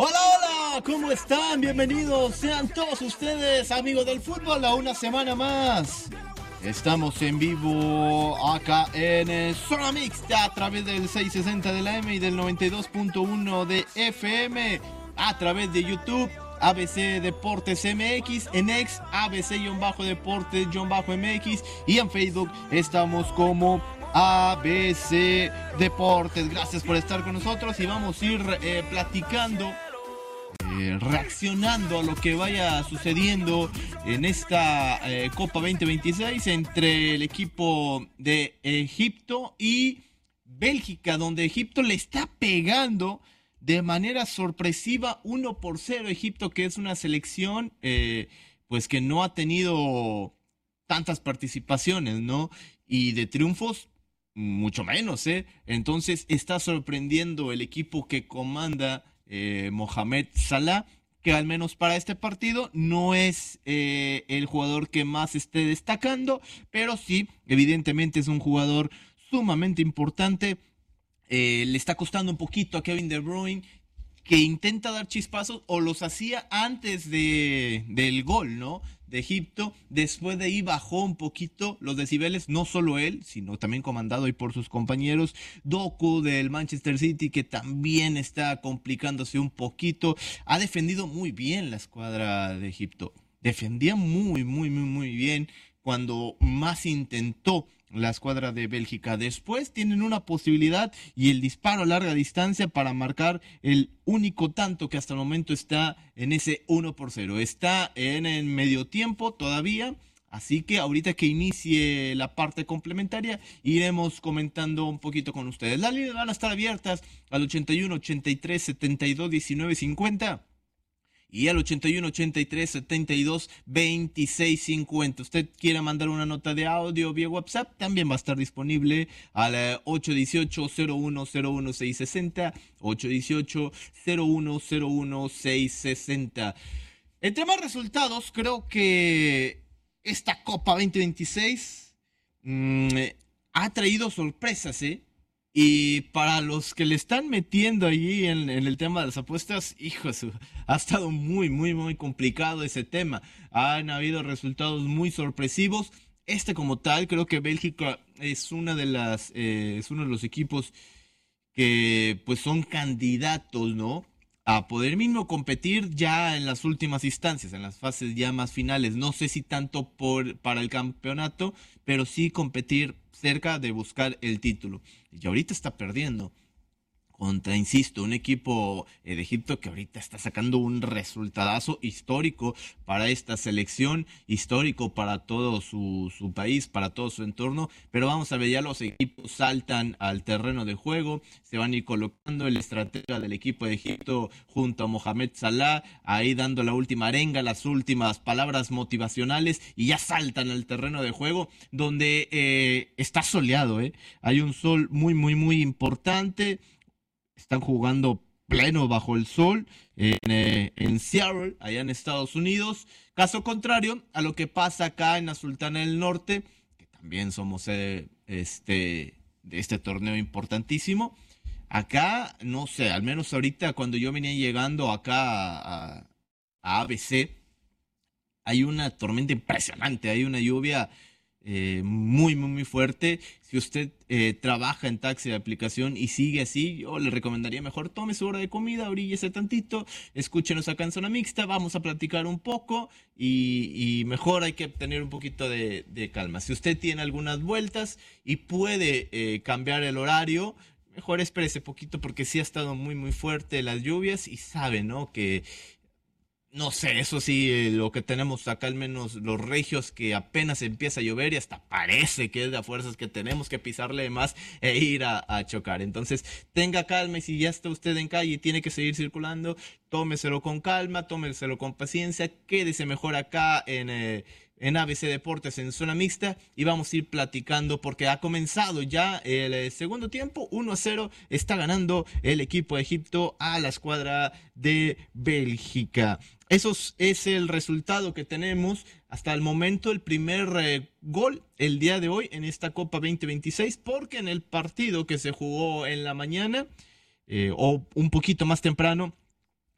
Hola, hola, ¿cómo están? Bienvenidos sean todos ustedes, amigos del fútbol, a una semana más. Estamos en vivo acá en Zona Mixta a través del 660 de la M y del 92.1 de FM, a través de YouTube, ABC Deportes MX, en X, ABC-Deportes-MX y en Facebook estamos como ABC Deportes. Gracias por estar con nosotros y vamos a ir platicando, reaccionando a lo que vaya sucediendo en esta Copa 2026 entre el equipo de Egipto y Bélgica, donde Egipto le está pegando de manera sorpresiva 1-0. Egipto, que es una selección pues que no ha tenido tantas participaciones, ¿no? Y de triunfos mucho menos, ¿eh? Entonces está sorprendiendo el equipo que comanda Mohamed Salah, que al menos para este partido no es el jugador que más esté destacando, pero sí, evidentemente es un jugador sumamente importante. Le está costando un poquito a Kevin De Bruyne, que intenta dar chispazos, o los hacía antes del gol, ¿no? De Egipto. Después de ahí bajó un poquito los decibeles, no solo él, sino también comandado ahí por sus compañeros. Doku del Manchester City, que también está complicándose un poquito. Ha defendido muy bien la escuadra de Egipto. Defendía muy bien cuando más intentó la escuadra de Bélgica. Después tienen una posibilidad y el disparo a larga distancia para marcar el único tanto que hasta el momento está en ese 1-0. Está en el medio tiempo todavía, así que ahorita que inicie la parte complementaria iremos comentando un poquito con ustedes. Las líneas van a estar abiertas al 81 83 72 19 50 y al 81 83 72 26 50. Usted quiera mandar una nota de audio vía WhatsApp, también va a estar disponible al 818 0101 660, 818 0101 660. Entre más resultados, creo que esta Copa 2026 ha traído sorpresas, ¿eh? Y para los que le están metiendo allí en el tema de las apuestas, hijos, ha estado muy complicado ese tema. Han habido resultados muy sorpresivos. Este como tal, creo que Bélgica es es uno de los equipos que pues son candidatos, ¿no? A poder mismo competir ya en las últimas instancias, en las fases ya más finales. No sé si tanto para el campeonato, pero sí competir cerca de buscar el título. Y ahorita está perdiendo contra, insisto, un equipo de Egipto que ahorita está sacando un resultadazo histórico para esta selección, histórico para todo su país, para todo su entorno. Pero vamos a ver, ya los equipos saltan al terreno de juego, se van a ir colocando. El estratega del equipo de Egipto junto a Mohamed Salah, ahí dando la última arenga, las últimas palabras motivacionales, y ya saltan al terreno de juego, donde está soleado, ¿eh? Hay un sol muy importante. Están jugando pleno bajo el sol en Seattle, allá en Estados Unidos. Caso contrario a lo que pasa acá en la Sultana del Norte, que también somos de este torneo importantísimo. Acá, no sé, al menos ahorita cuando yo venía llegando acá a ABC, hay una tormenta impresionante, hay una lluvia muy fuerte. Si usted trabaja en taxi de aplicación y sigue así, yo le recomendaría mejor tome su hora de comida, oríllese tantito, escúchenos acá en Zona Mixta, vamos a platicar un poco y mejor hay que tener un poquito de calma. Si usted tiene algunas vueltas y puede cambiar el horario, mejor espérese poquito porque sí ha estado muy fuerte las lluvias y sabe, ¿no? Que no sé, eso sí, lo que tenemos acá, al menos los regios, que apenas empieza a llover y hasta parece que es de a fuerzas que tenemos que pisarle más e ir a chocar. Entonces, tenga calma, y si ya está usted en calle y tiene que seguir circulando, tómeselo con calma, tómeselo con paciencia, quédese mejor acá en ABC Deportes en Zona Mixta y vamos a ir platicando porque ha comenzado ya el segundo tiempo. 1-0 está ganando el equipo de Egipto a la escuadra de Bélgica. Eso es el resultado que tenemos hasta el momento. El primer gol el día de hoy en esta Copa 2026, porque en el partido que se jugó en la mañana o un poquito más temprano,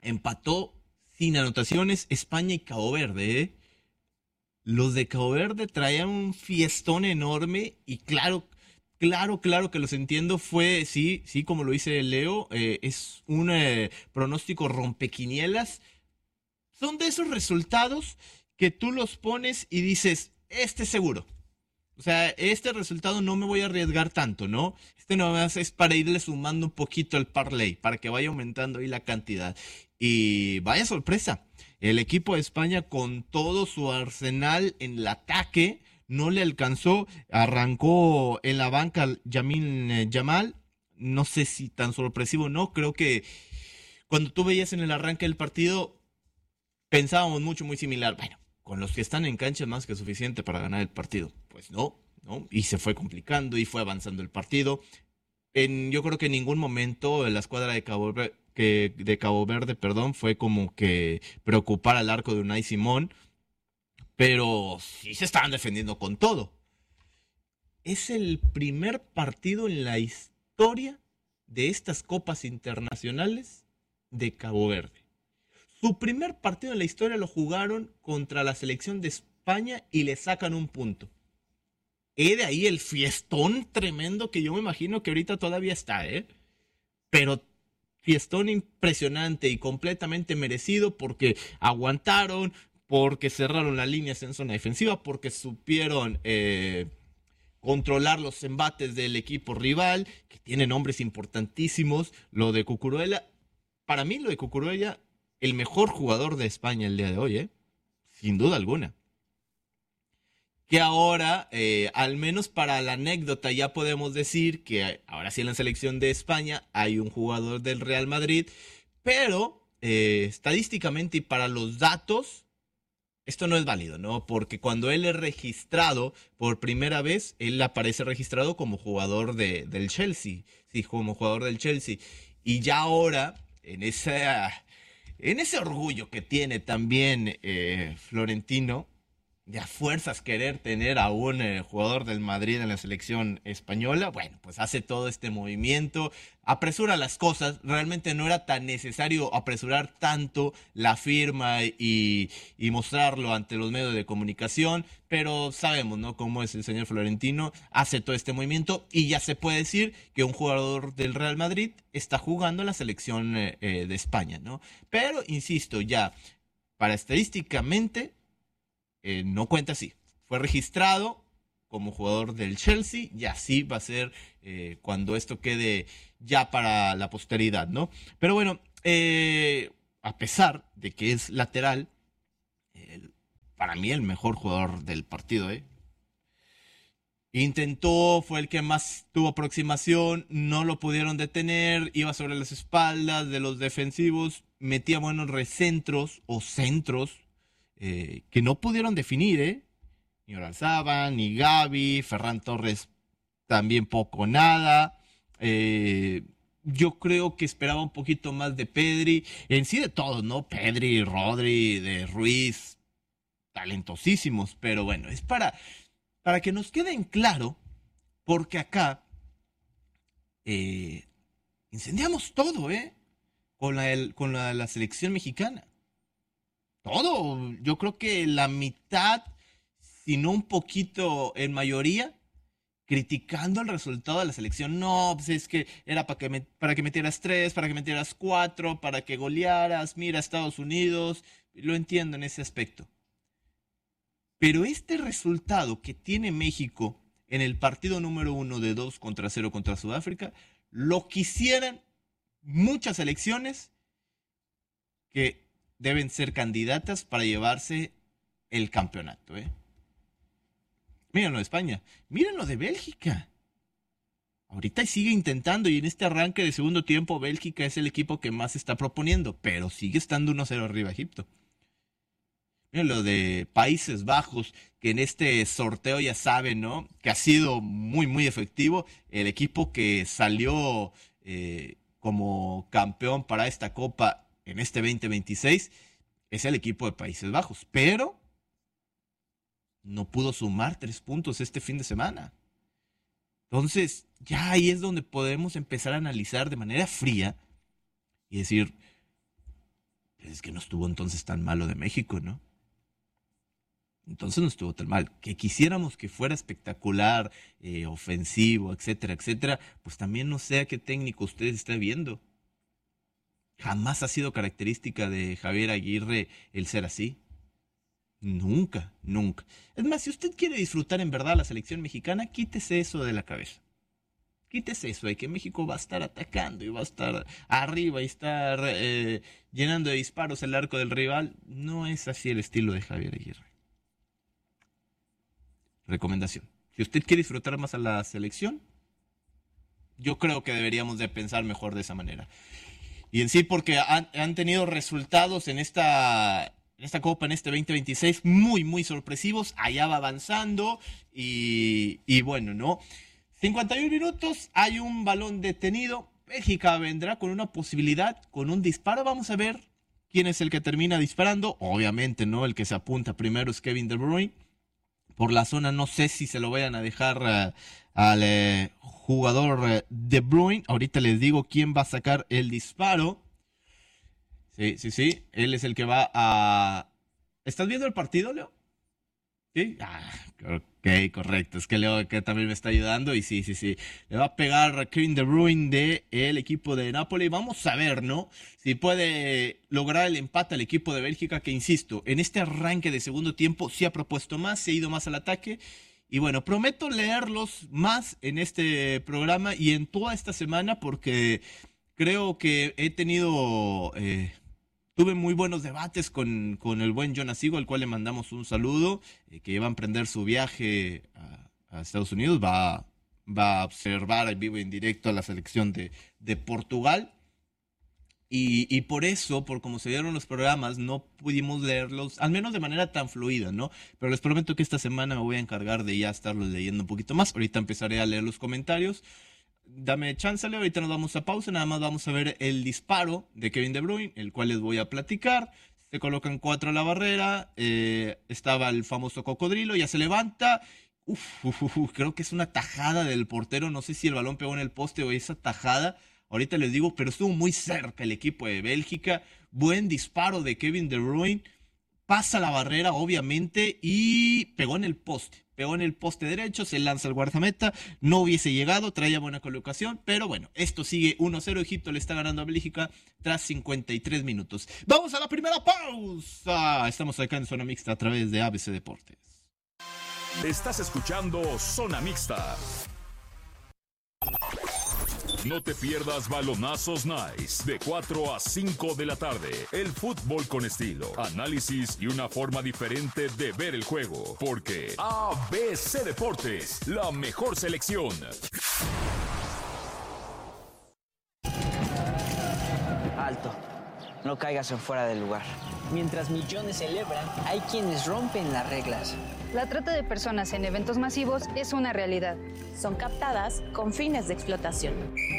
empató sin anotaciones España y Cabo Verde, ¿eh? Los de Cabo Verde traían un fiestón enorme y claro, claro, claro que los entiendo. Fue, sí, sí, como lo dice Leo, es un pronóstico rompequinielas. Son de esos resultados que tú los pones y dices, este es seguro. O sea, este resultado no me voy a arriesgar tanto, ¿no? Este no es para irle sumando un poquito el parlay, para que vaya aumentando ahí la cantidad. Y vaya sorpresa, el equipo de España con todo su arsenal en el ataque no le alcanzó, arrancó en la banca Yamin Yamal, no sé si tan sorpresivo o no, creo que cuando tú veías en el arranque del partido pensábamos mucho, muy similar. Bueno, con los que están en cancha es más que suficiente para ganar el partido. Pues no, ¿no? Y se fue complicando y fue avanzando el partido. Yo creo que en ningún momento la escuadra de de Cabo Verde, perdón, fue como que preocupar al arco de Unai Simón, pero sí se estaban defendiendo con todo. Es el primer partido en la historia de estas copas internacionales de Cabo Verde. Su primer partido en la historia lo jugaron contra la selección de España y le sacan un punto. De ahí el fiestón tremendo que yo me imagino que ahorita todavía está, ¿eh? Pero fiestón impresionante y completamente merecido porque aguantaron, porque cerraron las líneas en zona defensiva, porque supieron controlar los embates del equipo rival, que tiene nombres importantísimos. Lo de Cucuruela, para mí lo de Cucuruela, el mejor jugador de España el día de hoy, ¿eh? Sin duda alguna. Que ahora, al menos para la anécdota, ya podemos decir que ahora sí en la selección de España hay un jugador del Real Madrid, pero estadísticamente y para los datos, esto no es válido, ¿no? Porque cuando él es registrado por primera vez, él aparece registrado como jugador del Chelsea, sí, como jugador del Chelsea. Y ya ahora, en ese orgullo que tiene también Florentino, de a fuerzas querer tener a un jugador del Madrid en la selección española, bueno, pues hace todo este movimiento, apresura las cosas, realmente no era tan necesario apresurar tanto la firma y mostrarlo ante los medios de comunicación, pero sabemos, ¿no?, cómo es el señor Florentino, hace todo este movimiento y ya se puede decir que un jugador del Real Madrid está jugando en la selección de España, ¿no? Pero, insisto, ya, para estadísticamente no cuenta así. Fue registrado como jugador del Chelsea y así va a ser cuando esto quede ya para la posteridad, ¿no? Pero bueno, a pesar de que es lateral, para mí el mejor jugador del partido, ¿eh? Intentó, fue el que más tuvo aproximación, no lo pudieron detener, iba sobre las espaldas de los defensivos, metía buenos recentros o centros que no pudieron definir, ¿eh? Ni Orazaba, ni Gaby, Ferran Torres también poco nada. Yo creo que esperaba un poquito más de Pedri, en sí de todos, ¿no? Pedri, Rodri, de Ruiz, talentosísimos, pero bueno, es para que nos quede en claro, porque acá eh, incendiamos todo, ¿eh? Con la selección mexicana. Todo, yo creo que la mitad, si no un poquito en mayoría, criticando el resultado de la selección. No, pues es que era para que metieras tres, para que metieras cuatro, para que golearas, mira Estados Unidos, lo entiendo en ese aspecto. Pero este resultado que tiene México en el partido número uno de 2-0 contra Sudáfrica, lo quisieran muchas selecciones que deben ser candidatas para llevarse el campeonato, ¿eh? Miren lo de España, miren lo de Bélgica. Ahorita sigue intentando y en este arranque de segundo tiempo Bélgica es el equipo que más está proponiendo, pero sigue estando 1-0 arriba Egipto. Miren lo de Países Bajos, que en este sorteo ya saben, ¿no?, que ha sido muy, muy efectivo. El equipo que salió como campeón para esta copa en este 2026 es el equipo de Países Bajos, pero no pudo sumar 3 puntos este fin de semana. Entonces, ya ahí es donde podemos empezar a analizar de manera fría y decir, Es que no estuvo entonces tan malo de México, ¿no? Entonces no estuvo tan mal. Que quisiéramos que fuera espectacular, ofensivo, etcétera, etcétera, pues también no sé a qué técnico usted está viendo. Jamás ha sido característica de Javier Aguirre el ser así. Nunca, nunca. Es más, si usted quiere disfrutar en verdad la selección mexicana, quítese eso de la cabeza. Quítese eso de que México va a estar atacando y va a estar arriba y estar llenando de disparos el arco del rival. No es así el estilo de Javier Aguirre. Recomendación. Si usted quiere disfrutar más a la selección, yo creo que deberíamos de pensar mejor de esa manera. Y en sí porque han tenido resultados en esta Copa, en este 2026, muy, muy sorpresivos. Allá va avanzando y bueno, ¿no? 51 minutos, hay un balón detenido. Bélgica vendrá con una posibilidad, con un disparo. Vamos a ver quién es el que termina disparando. Obviamente, ¿no? El que se apunta primero es Kevin De Bruyne. Por la zona no sé si se lo vayan a dejar al jugador De Bruyne. Ahorita les digo quién va a sacar el disparo. Sí. Él es el que va a... ¿Estás viendo el partido, Leo? ¿Sí? Ok, correcto. Es que Leo que también me está ayudando y sí. Le va a pegar Kevin De Bruyne del equipo de Napoli. Vamos a ver, ¿no? Si puede lograr el empate al equipo de Bélgica, que insisto, en este arranque de segundo tiempo sí ha propuesto más, se ha ido más al ataque. Y bueno, prometo leerlos más en este programa y en toda esta semana porque creo que he tenido... Tuve muy buenos debates con el buen Jonas Sigo, al cual le mandamos un saludo, que va a emprender su viaje a Estados Unidos, va a observar en vivo y en directo a la selección de Portugal. Y por eso, por cómo se dieron los programas, no pudimos leerlos, al menos de manera tan fluida, ¿no? Pero les prometo que esta semana me voy a encargar de ya estarlos leyendo un poquito más. Ahorita empezaré a leer los comentarios. Dame chance, Leo, ahorita nos vamos a pausa, nada más vamos a ver el disparo de Kevin De Bruyne, el cual les voy a platicar. Se colocan 4 a la barrera, estaba el famoso cocodrilo, ya se levanta. Creo que es una tajada del portero, no sé si el balón pegó en el poste o esa tajada, ahorita les digo, pero estuvo muy cerca el equipo de Bélgica. Buen disparo de Kevin De Bruyne, pasa la barrera obviamente y pegó en el poste derecho, se lanza el guardameta, no hubiese llegado, traía buena colocación, pero bueno, esto sigue 1-0, Egipto le está ganando a Bélgica tras 53 minutos. Vamos a la primera pausa, estamos acá en Zona Mixta a través de ABC Deportes. Estás escuchando Zona Mixta. No te pierdas Balonazos Nice de 4 a 5 de la tarde. El fútbol con estilo, análisis y una forma diferente de ver el juego. Porque ABC Deportes, la mejor selección. Alto, no caigas en fuera del lugar. Mientras millones celebran, hay quienes rompen las reglas. La trata de personas en eventos masivos es una realidad. Son captadas con fines de explotación.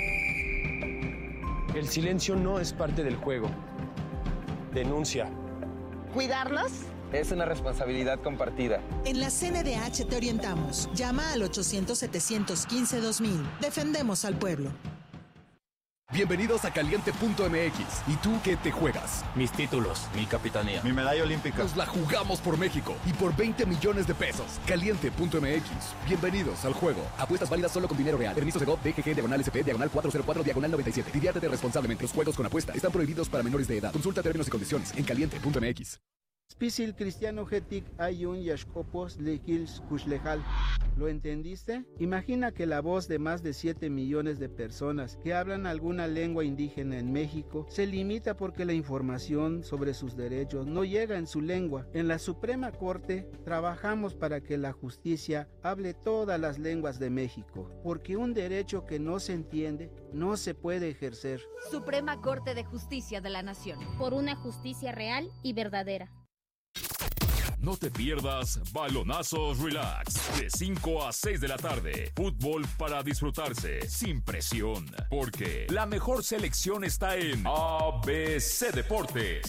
El silencio no es parte del juego. Denuncia. ¿Cuidarlos? Es una responsabilidad compartida. En la CNDH te orientamos. Llama al 800-715-2000. Defendemos al pueblo. Bienvenidos a Caliente.mx. ¿Y tú qué te juegas? Mis títulos, mi capitanía, mi medalla olímpica. Nos la jugamos por México y por 20 millones de pesos. Caliente.mx. Bienvenidos al juego. Apuestas válidas solo con dinero real. Permiso Segov, DGG, /SP, /404, /97. Diviértete responsablemente. Los juegos con apuesta están prohibidos para menores de edad. Consulta términos y condiciones en Caliente.mx. Spisil cristiano getic ayun yashkopos lekils kushlejal. ¿Lo entendiste? Imagina que la voz de más de 7 millones de personas que hablan alguna lengua indígena en México se limita porque la información sobre sus derechos no llega en su lengua. En la Suprema Corte trabajamos para que la justicia hable todas las lenguas de México, porque un derecho que no se entiende no se puede ejercer. Suprema Corte de Justicia de la Nación. Por una justicia real y verdadera. No te pierdas Balonazos Relax de 5 a 6 de la tarde. Fútbol para disfrutarse sin presión, porque la mejor selección está en ABC Deportes.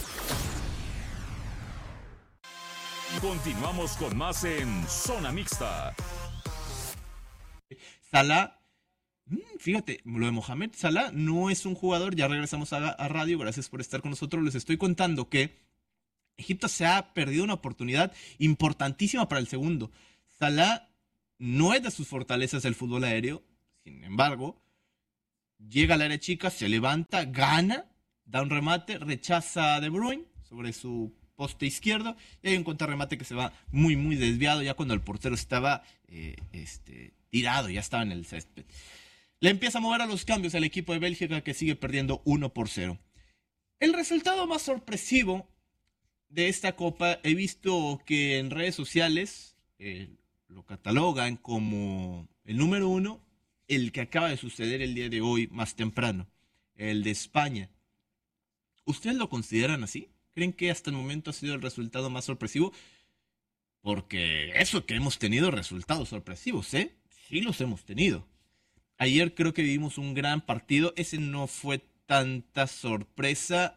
Continuamos con más en Zona Mixta. Salah Fíjate, lo de Mohamed Salah no es un jugador, ya regresamos a radio, gracias por estar con nosotros, les estoy contando que Egipto se ha perdido una oportunidad importantísima para el segundo. Salah no es de sus fortalezas el fútbol aéreo, sin embargo, llega al área chica, se levanta, gana, da un remate, rechaza a De Bruyne sobre su poste izquierdo y hay un contrarremate que se va muy, muy desviado ya cuando el portero estaba tirado, ya estaba en el césped. Le empieza a mover a los cambios al equipo de Bélgica que sigue perdiendo 1-0. El resultado más sorpresivo de esta copa, he visto que en redes sociales lo catalogan como el número 1, el que acaba de suceder el día de hoy más temprano, el de España. ¿Ustedes lo consideran así? ¿Creen que hasta el momento ha sido el resultado más sorpresivo? Porque eso que hemos tenido resultados sorpresivos, sí los hemos tenido. Ayer creo que vivimos un gran partido, ese no fue tanta sorpresa,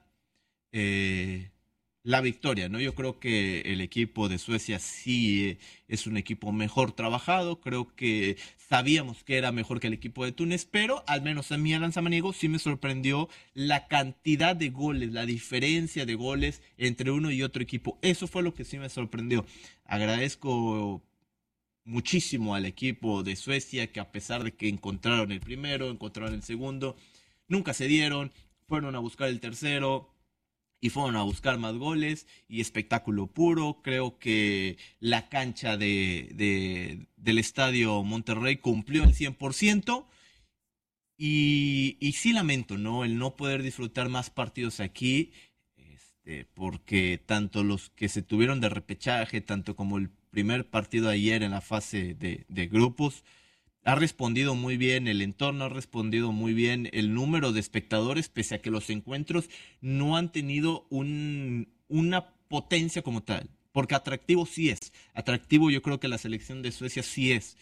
la victoria, ¿no? Yo creo que el equipo de Suecia sí es un equipo mejor trabajado, creo que sabíamos que era mejor que el equipo de Túnez, pero al menos a mí, Alan Samaniego, sí me sorprendió la cantidad de goles, la diferencia de goles entre uno y otro equipo, eso fue lo que sí me sorprendió. Agradezco muchísimo al equipo de Suecia que a pesar de que encontraron el primero, encontraron el segundo, nunca se dieron, fueron a buscar el tercero, y fueron a buscar más goles y espectáculo puro. Creo que la cancha del Estadio Monterrey cumplió el 100%. Y sí lamento, ¿no? El no poder disfrutar más partidos aquí, porque tanto los que se tuvieron de repechaje, tanto como el primer partido ayer en la fase de grupos, ha respondido muy bien el entorno, ha respondido muy bien el número de espectadores, pese a que los encuentros no han tenido una potencia como tal. Porque atractivo sí es. Atractivo yo creo que la selección de Suecia sí es.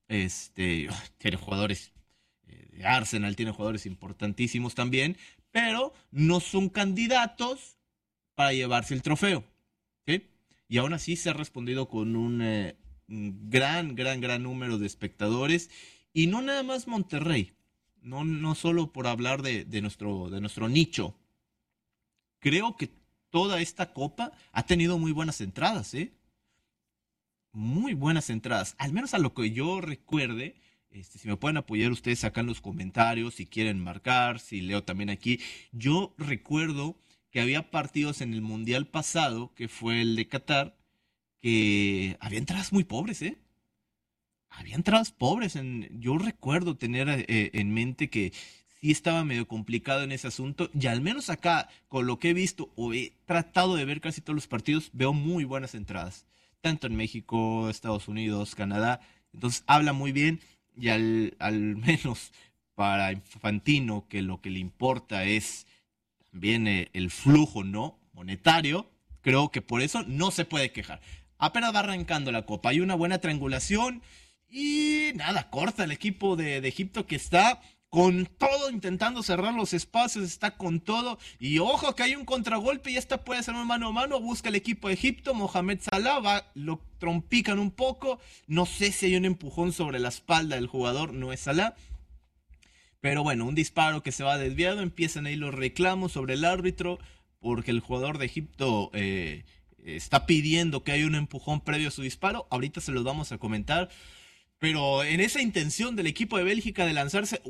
Tiene jugadores de Arsenal, tiene jugadores importantísimos también, pero no son candidatos para llevarse el trofeo. ¿Sí? Y aún así se ha respondido con un gran número de espectadores y no nada más Monterrey, no solo por hablar de nuestro nicho. Creo que toda esta copa ha tenido muy buenas entradas, muy buenas entradas, al menos a lo que yo recuerde. Si me pueden apoyar ustedes acá en los comentarios, si quieren marcar, si leo también aquí. Yo recuerdo que había partidos en el Mundial pasado, que fue el de Qatar, que había entradas muy pobres, Había entradas pobres. Yo recuerdo tener en mente que sí estaba medio complicado en ese asunto, y al menos acá, con lo que he visto, o he tratado de ver casi todos los partidos, veo muy buenas entradas, tanto en México, Estados Unidos, Canadá. Entonces habla muy bien, y al menos para Infantino, que lo que le importa es también el flujo, ¿no?, monetario, creo que por eso no se puede quejar. Apenas va arrancando la copa, hay una buena triangulación y nada, corta el equipo de Egipto, que está con todo intentando cerrar los espacios, está con todo, y ojo que hay un contragolpe y esta puede ser un mano a mano, busca el equipo de Egipto, Mohamed Salah, lo trompican un poco, no sé si hay un empujón sobre la espalda del jugador, no es Salah, pero bueno, un disparo que se va desviado, empiezan ahí los reclamos sobre el árbitro, porque el jugador de Egipto está pidiendo que haya un empujón previo a su disparo. Ahorita se los vamos a comentar. Pero en esa intención del equipo de Bélgica de lanzarse...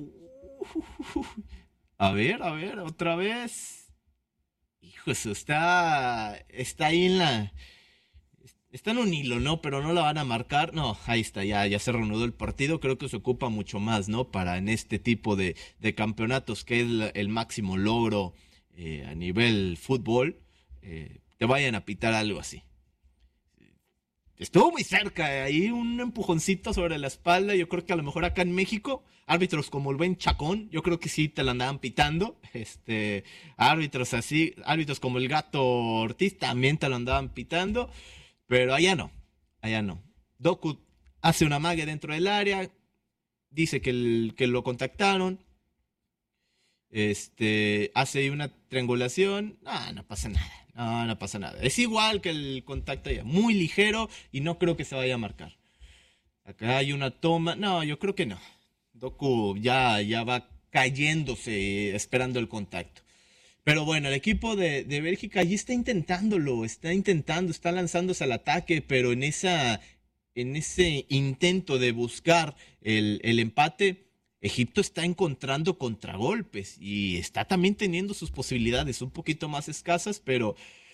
A ver, otra vez. Hijo, eso está ahí en la... Está en un hilo, ¿no? Pero no la van a marcar. No, ahí está, ya se reanudó el partido. Creo que se ocupa mucho más, ¿no? Para en este tipo de campeonatos, que es el máximo logro a nivel fútbol, te vayan a pitar algo así. Estuvo muy cerca, ahí un empujoncito sobre la espalda. Yo creo que a lo mejor acá en México, árbitros como el buen Chacón, yo creo que sí te la andaban pitando. Árbitros así, árbitros como el Gato Ortiz también te lo andaban pitando. Pero allá no. Doku hace una magia dentro del área, dice que lo contactaron. Hace una triangulación. No pasa nada. No pasa nada. Es igual que el contacto ya, muy ligero, y no creo que se vaya a marcar. Acá hay una toma. No, yo creo que no. Doku ya va cayéndose, esperando el contacto. Pero bueno, el equipo de Bélgica allí está está lanzándose al ataque, pero en ese intento de buscar el empate, Egipto está encontrando contragolpes y está también teniendo sus posibilidades un poquito más escasas, pero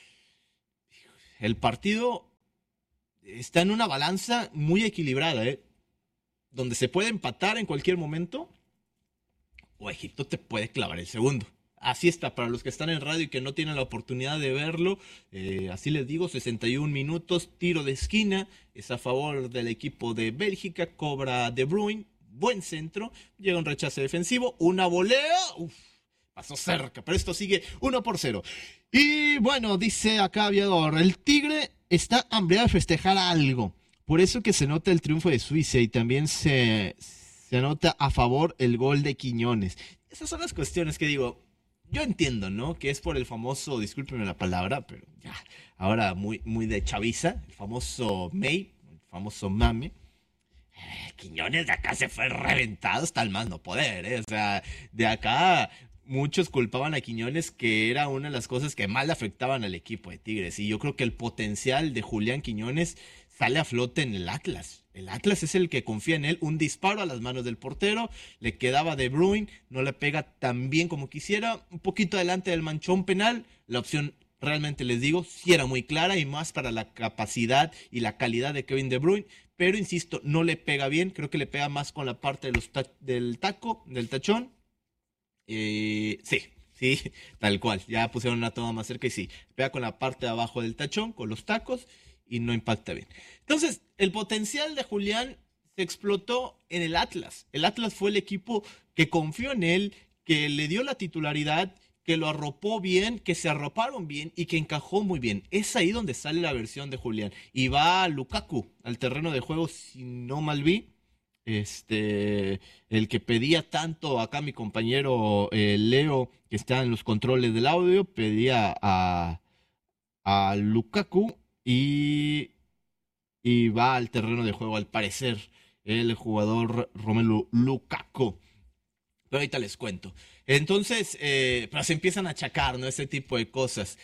el partido está en una balanza muy equilibrada, donde se puede empatar en cualquier momento o Egipto te puede clavar el segundo. Así está, para los que están en radio y que no tienen la oportunidad de verlo, así les digo, 61 minutos, tiro de esquina, es a favor del equipo de Bélgica, cobra De Bruyne, buen centro, llega un rechace defensivo, una volea, pasó cerca, pero esto sigue 1-0. Y bueno, dice acá Aviador, el Tigre está hambriado de festejar algo, por eso que se nota el triunfo de Suiza y también se anota a favor el gol de Quiñones. Esas son las cuestiones que digo. Yo entiendo, ¿no? Que es por el famoso, discúlpenme la palabra, pero ya, ahora muy de chaviza, el famoso May, el famoso mame. Quiñones de acá se fue reventado hasta el más no poder, O sea, de acá muchos culpaban a Quiñones que era una de las cosas que más le afectaban al equipo de Tigres. Y yo creo que el potencial de Julián Quiñones sale a flote en el Atlas. El Atlas es el que confía en él. Un disparo a las manos del portero. Le quedaba De Bruyne. No le pega tan bien como quisiera. Un poquito adelante del manchón penal. La opción, realmente les digo, sí era muy clara y más para la capacidad y la calidad de Kevin De Bruyne. Pero, insisto, no le pega bien. Creo que le pega más con la parte de del tachón. Sí, tal cual. Ya pusieron una toma más cerca y sí. Pega con la parte de abajo del tachón, con los tacos. Y no impacta bien. Entonces, el potencial de Julián se explotó en el Atlas. El Atlas fue el equipo que confió en él, que le dio la titularidad, que lo arropó bien, que se arroparon bien y que encajó muy bien. Es ahí donde sale la versión de Julián. Y va Lukaku al terreno de juego, si no mal vi. El que pedía tanto acá mi compañero Leo, que está en los controles del audio, pedía a Lukaku. Y va al terreno de juego, al parecer, el jugador Romelu Lukaku. Pero ahorita les cuento. Entonces, pero se empiezan a achacar, ¿no? Ese tipo de cosas.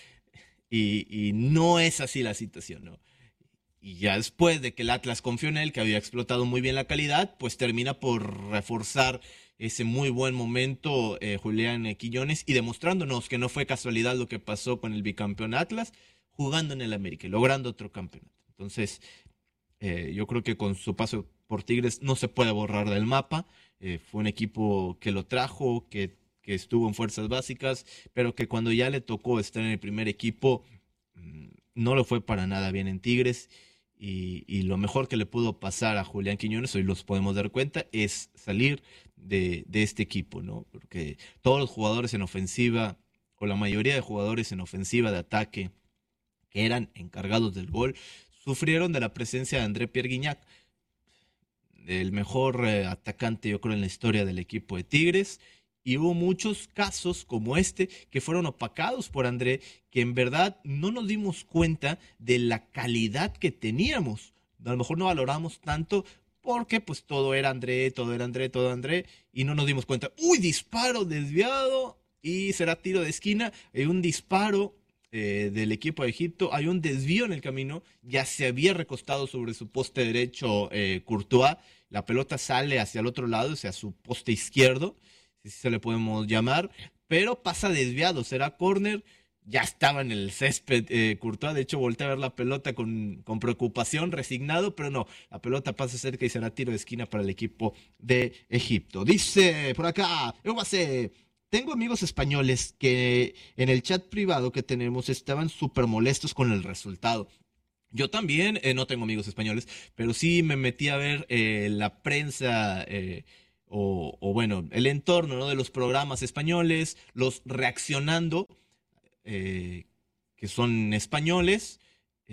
Y no es así la situación, ¿no? Y ya después de que el Atlas confió en él, que había explotado muy bien la calidad, pues termina por reforzar ese muy buen momento Julián Quiñones y demostrándonos que no fue casualidad lo que pasó con el bicampeón Atlas, jugando en el América y logrando otro campeonato. Entonces, yo creo que con su paso por Tigres no se puede borrar del mapa. Fue un equipo que lo trajo, que estuvo en fuerzas básicas, pero que cuando ya le tocó estar en el primer equipo, no lo fue para nada bien en Tigres. Y lo mejor que le pudo pasar a Julián Quiñones, hoy los podemos dar cuenta, es salir de este equipo, ¿no? Porque todos los jugadores en ofensiva, o la mayoría de jugadores en ofensiva de ataque, que eran encargados del gol, sufrieron de la presencia de André Pierre Gignac, el mejor atacante, yo creo, en la historia del equipo de Tigres. Y hubo muchos casos como este que fueron opacados por André, que en verdad no nos dimos cuenta de la calidad que teníamos. A lo mejor no valoramos tanto porque pues todo era André, y no nos dimos cuenta. ¡Uy, disparo desviado! Y será tiro de esquina. Hay un disparo del equipo de Egipto, hay un desvío en el camino, ya se había recostado sobre su poste derecho Courtois, la pelota sale hacia el otro lado, hacia su poste izquierdo, si se le podemos llamar, pero pasa desviado, será córner, ya estaba en el césped Courtois, de hecho voltea a ver la pelota con preocupación, resignado, pero no, la pelota pasa cerca y será tiro de esquina para el equipo de Egipto. Dice por acá, tengo amigos españoles que en el chat privado que tenemos estaban súper molestos con el resultado. Yo también no tengo amigos españoles, pero sí me metí a ver la prensa o bueno, el entorno, ¿no?, de los programas españoles, los reaccionando, que son españoles,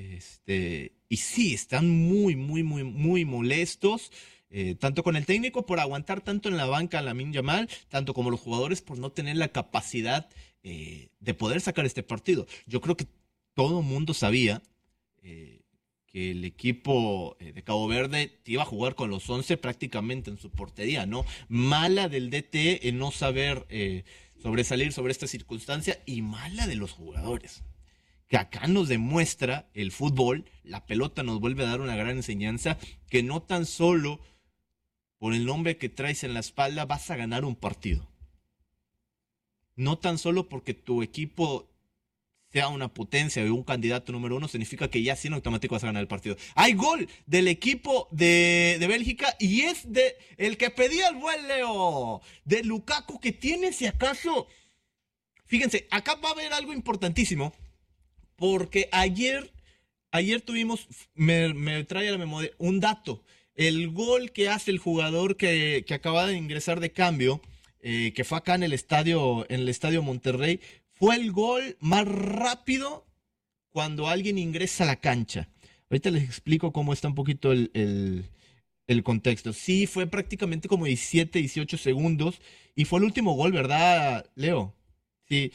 y sí, están muy molestos. Tanto con el técnico por aguantar tanto en la banca a Lamine Yamal, tanto como los jugadores por no tener la capacidad de poder sacar este partido. Yo creo que todo el mundo sabía que que el equipo de Cabo Verde iba a jugar con los 11 prácticamente en su portería, ¿no? Mala del DT en no saber sobresalir sobre esta circunstancia y mala de los jugadores. Que acá nos demuestra el fútbol, la pelota nos vuelve a dar una gran enseñanza, que no tan solo por el nombre que traes en la espalda vas a ganar un partido. No tan solo porque tu equipo sea una potencia o un candidato número 1, significa que ya sí en automático vas a ganar el partido. Hay gol del equipo de Bélgica y es de el que pedía el buen Leo, de Lukaku, que tiene, si acaso, fíjense, acá va a haber algo importantísimo, porque ayer tuvimos, me trae a la memoria un dato, el gol que hace el jugador que acaba de ingresar de cambio, que fue acá en el estadio Monterrey, fue el gol más rápido cuando alguien ingresa a la cancha. Ahorita les explico cómo está un poquito el contexto. Sí, fue prácticamente como 17, 18 segundos y fue el último gol, ¿verdad, Leo? Sí.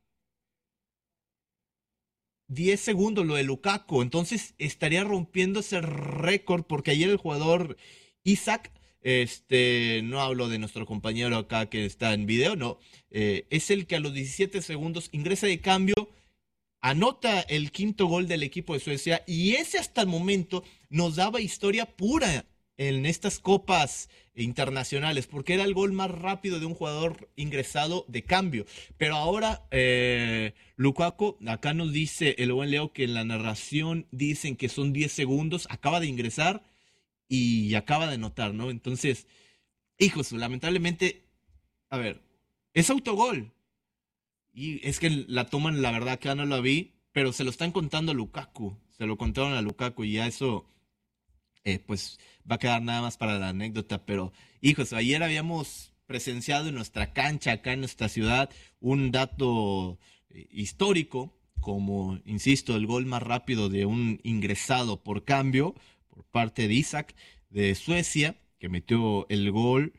10 segundos lo de Lukaku, entonces estaría rompiendo ese récord porque ayer el jugador Isaac, no hablo de nuestro compañero acá que está en video, no, es el que a los 17 segundos ingresa de cambio, anota el quinto gol del equipo de Suecia y ese hasta el momento nos daba historia pura en estas copas internacionales, porque era el gol más rápido de un jugador ingresado de cambio. Pero ahora Lukaku, acá nos dice el buen Leo que en la narración dicen que son 10 segundos, acaba de ingresar y acaba de anotar, ¿no? Entonces, hijos, lamentablemente, a ver, es autogol. Y es que la toman, la verdad que ya no la vi, pero se lo están contando a Lukaku, se lo contaron a Lukaku y ya eso, pues va a quedar nada más para la anécdota. Pero, hijos, ayer habíamos presenciado en nuestra cancha, acá en nuestra ciudad, un dato histórico, como, insisto, el gol más rápido de un ingresado por cambio, por parte de Isaac, de Suecia, que metió el gol,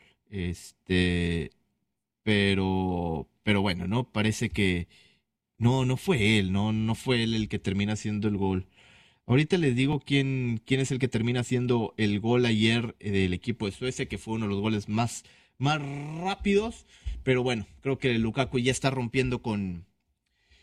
pero bueno, ¿no? Parece que no fue él, no fue él el que termina haciendo el gol. Ahorita les digo quién es el que termina haciendo el gol ayer del equipo de Suecia, que fue uno de los goles más rápidos, pero bueno, creo que Lukaku ya está rompiendo con